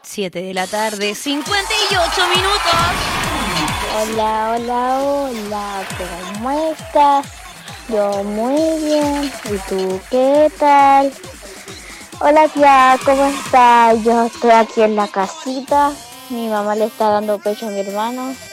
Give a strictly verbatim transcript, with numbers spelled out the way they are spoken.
siete de la tarde, cincuenta y ocho minutos. Hola, hola, hola, ¿cómo estás? Yo muy bien, ¿y tú qué tal? Hola tía, ¿cómo estás? Yo estoy aquí en la casita, mi mamá le está dando pecho a mi hermano